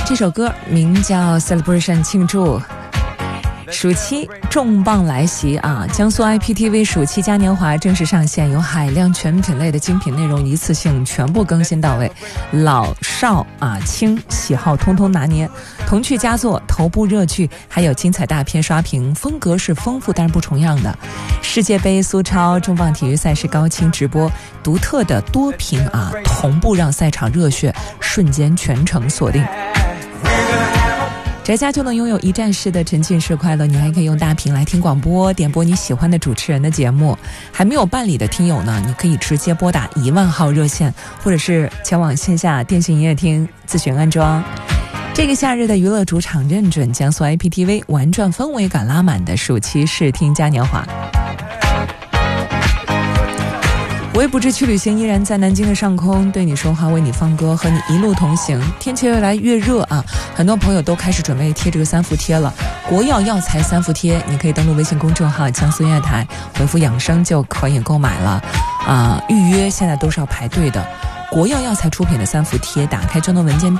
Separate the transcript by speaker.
Speaker 1: 这首歌名叫 Celebration 庆祝。暑期重磅来袭啊！江苏 IPTV 暑期嘉年华正式上线，有海量全品类的精品内容，一次性全部更新到位，老少青喜好通通拿捏，童趣佳作、头部热剧，还有精彩大片刷屏，风格是丰富但是不重样的。世界杯、苏超、重磅体育赛事高清直播，独特的多屏同步让赛场热血瞬间全程锁定。宅家就能拥有一站式的沉浸式快乐，你还可以用大屏来听广播，点播你喜欢的主持人的节目。还没有办理的听友呢，你可以直接拨打10000号热线，或者是前往线下电信营业厅咨询安装。这个夏日的娱乐主场认准江苏 IPTV 玩转氛围感拉满的暑期视听嘉年华。我也不知去旅行，依然在南京的上空对你说话，为你放歌，和你一路同行。天气越来越热啊，很多朋友都开始准备贴这个3伏贴了。国药药材3伏贴，你可以登录微信公众号江苏音乐台，回复养生就可以购买了预约现在都是要排队的。国药药材出品的3伏贴，打开就能闻见